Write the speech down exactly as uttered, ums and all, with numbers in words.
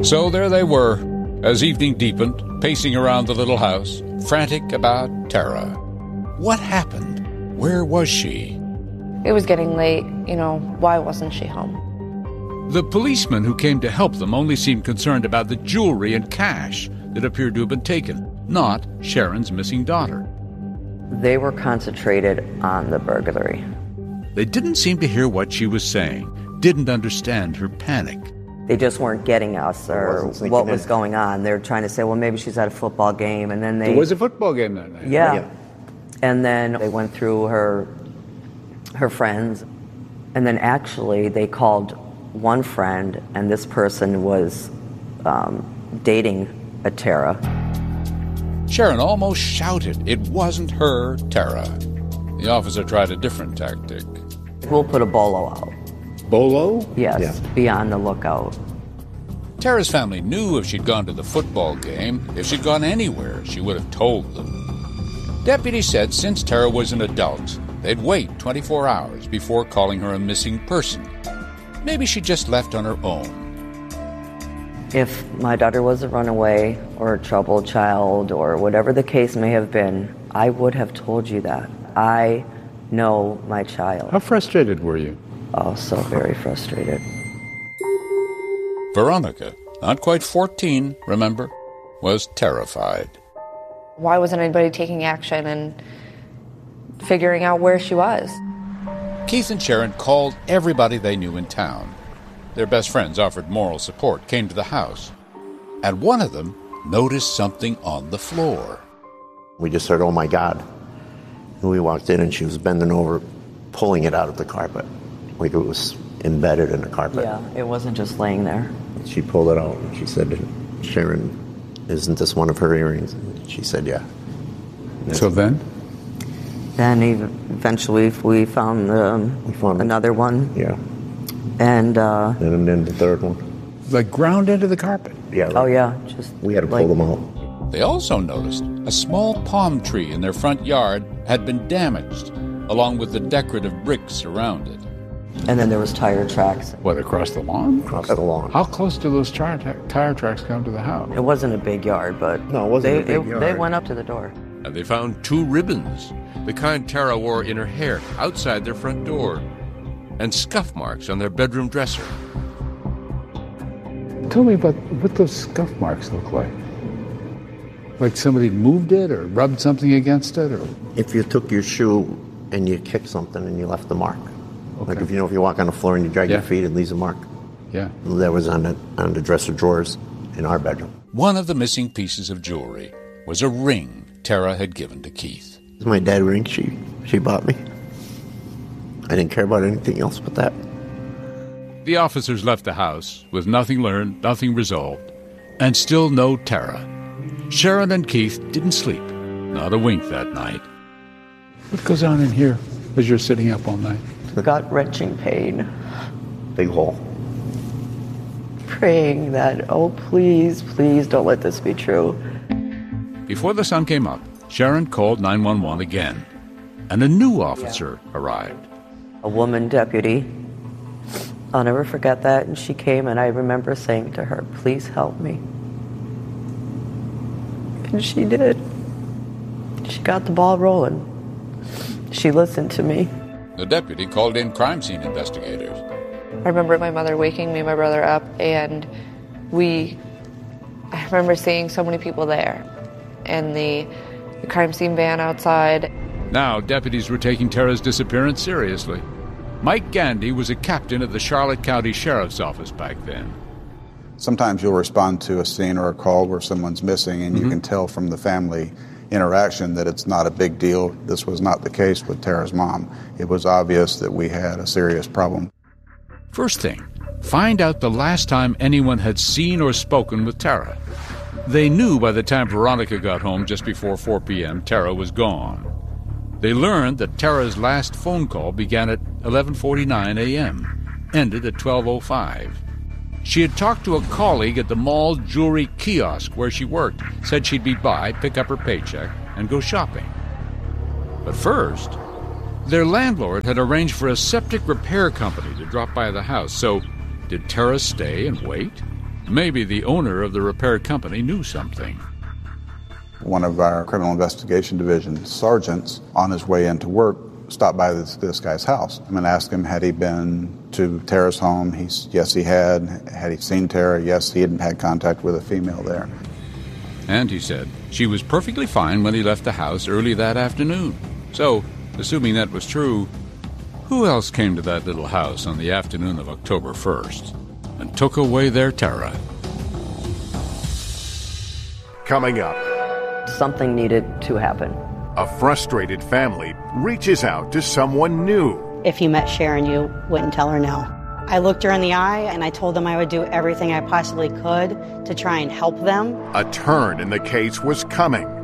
So there they were, as evening deepened, pacing around the little house, frantic about Tara. What happened? Where was she? It was getting late. You know, why wasn't she home? The policeman who came to help them only seemed concerned about the jewelry and cash that appeared to have been taken, not Sharon's missing daughter. They were concentrated on the burglary. They didn't seem to hear what she was saying, didn't understand her panic. They just weren't getting us or what was in. going on. They were trying to say, well, maybe she's at a football game, and then they... There was a football game that night. Yeah. yeah. And then they went through her, her friends, and then actually they called one friend, and this person was um, dating a Tara. Sharon almost shouted it wasn't her Tara. The officer tried a different tactic. We'll put a bolo out. Bolo? Yes, yeah. Be on the lookout. Tara's family knew if she'd gone to the football game, if she'd gone anywhere, she would have told them. Deputies said since Tara was an adult, they'd wait twenty-four hours before calling her a missing person. Maybe she just left on her own. If my daughter was a runaway or a troubled child or whatever the case may have been, I would have told you that. I know my child. How frustrated were you? Oh, so very frustrated. Veronica, not quite fourteen, remember, was terrified. Why wasn't anybody taking action and figuring out where she was? Keith and Sharon called everybody they knew in town. Their best friends offered moral support, came to the house. And one of them noticed something on the floor. We just heard, oh my God. And we walked in and she was bending over, pulling it out of the carpet. Like it was embedded in the carpet. Yeah, it wasn't just laying there. She pulled it out and she said, Sharon, isn't this one of her earrings? And she said, yeah. So then? Then eventually we found, um, we found another one. Yeah. And, uh... And then the third one. Like ground into the carpet? Yeah. Like, oh, yeah. Just we had to pull like, them out. They also noticed a small palm tree in their front yard had been damaged, along with the decorative bricks around it. And then there was tire tracks. What, across the lawn? Across the lawn. How close do those tire, tra- tire tracks come to the house? It wasn't a big yard, but... No, it wasn't they, a big it, yard. They went up to the door. And they found two ribbons, the kind Tara wore in her hair, outside their front door, and scuff marks on their bedroom dresser. Tell me about what those scuff marks look like. Like somebody moved it or rubbed something against it? Or if you took your shoe and you kicked something and you left the mark. Okay. Like if you know if you walk on the floor and you drag yeah. your feet, it leaves a mark. Yeah. That was on the, on the dresser drawers in our bedroom. One of the missing pieces of jewelry was a ring Tara had given to Keith. It was my dad's ring she, she bought me. I didn't care about anything else but that. The officers left the house with nothing learned, nothing resolved, and still no Tara. Sharon and Keith didn't sleep, not a wink that night. What goes on in here as you're sitting up all night? Gut-wrenching pain. Big hole. Praying that, oh, please, please don't let this be true. Before the sun came up, Sharon called nine one one again, and a new officer yeah. arrived. A woman deputy. I'll never forget that. And she came, and I remember saying to her, please help me. And she did. She got the ball rolling. She listened to me. The deputy called in crime scene investigators. I remember my mother waking me and my brother up, and we, I remember seeing so many people there, and the, the crime scene van outside. Now deputies were taking Tara's disappearance seriously. Mike Gandy was a captain at the Charlotte County Sheriff's Office back then. Sometimes you'll respond to a scene or a call where someone's missing, and mm-hmm. you can tell from the family interaction that it's not a big deal. This was not the case with Tara's mom. It was obvious that we had a serious problem. First thing, find out the last time anyone had seen or spoken with Tara. They knew by the time Veronica got home just before four p.m. Tara was gone. They learned that Tara's last phone call began at eleven forty-nine a.m., ended at twelve oh five. She had talked to a colleague at the mall jewelry kiosk where she worked, said she'd be by, pick up her paycheck, and go shopping. But first, their landlord had arranged for a septic repair company to drop by the house, so did Tara stay and wait? Maybe the owner of the repair company knew something. One of our criminal investigation division sergeants, on his way into work, stopped by this, this guy's house and asked him, had he been to Tara's home? He's, yes, he had. Had he seen Tara? Yes, he had had contact with a female there. And he said she was perfectly fine when he left the house early that afternoon. So, assuming that was true, who else came to that little house on the afternoon of October first and took away their Tara? Coming up, Something needed to happen. a frustrated family reaches out to someone new. If you met Sharon, you wouldn't tell her no. I looked her in the eye and I told them I would do everything I possibly could to try and help them. A turn in the case was coming.